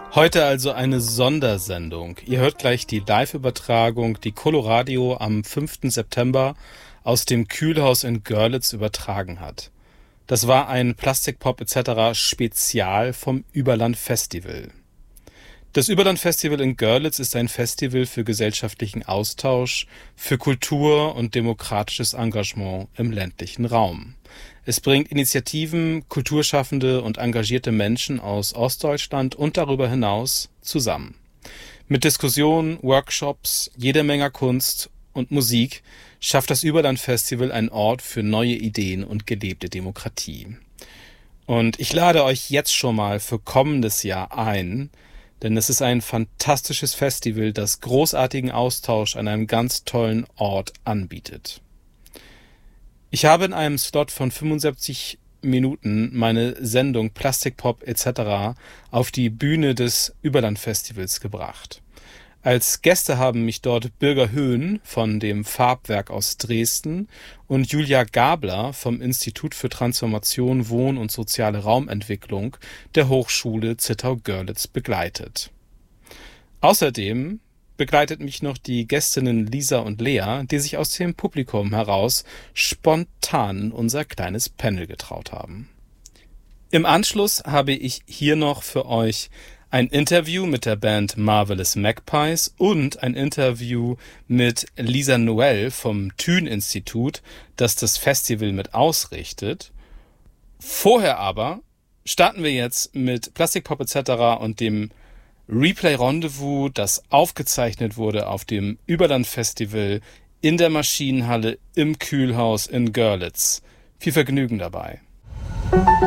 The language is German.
Heute also eine Sondersendung. Ihr hört gleich die Live-Übertragung, die Coloradio am 5. September aus dem Kühlhaus in Görlitz übertragen hat. Das war ein Plastikpop etc. Spezial vom Überland Festival. Das Überland Festival in Görlitz ist ein Festival für gesellschaftlichen Austausch, für Kultur und demokratisches Engagement im ländlichen Raum. Es bringt Initiativen, Kulturschaffende und engagierte Menschen aus Ostdeutschland und darüber hinaus zusammen. Mit Diskussionen, Workshops, jeder Menge Kunst und Musik schafft das Überland Festival einen Ort für neue Ideen und gelebte Demokratie. Und ich lade euch jetzt schon mal für kommendes Jahr ein, denn es ist ein fantastisches Festival, das großartigen Austausch an einem ganz tollen Ort anbietet. Ich habe in einem Slot von 75 Minuten meine Sendung Plastikpop etc. auf die Bühne des Überland Festivals gebracht. Als Gäste haben mich dort Birger Höhn von dem Farbwerk aus Dresden und Julia Gabler vom Institut für Transformation, Wohn- und soziale Raumentwicklung der Hochschule Zittau-Görlitz begleitet. Außerdem begleitet mich noch die Gästinnen Lisa und Lea, die sich aus dem Publikum heraus spontan in unser kleines Panel getraut haben. Im Anschluss habe ich hier noch für euch ein Interview mit der Band Marvelous Magpies und ein Interview mit Lisa Noel vom Thün-Institut, das das Festival mit ausrichtet. Vorher aber starten wir jetzt mit Plastikpop etc. und dem Replay Rendezvous, das aufgezeichnet wurde auf dem Überland Festival in der Maschinenhalle im Kühlhaus in Görlitz. Viel Vergnügen dabei.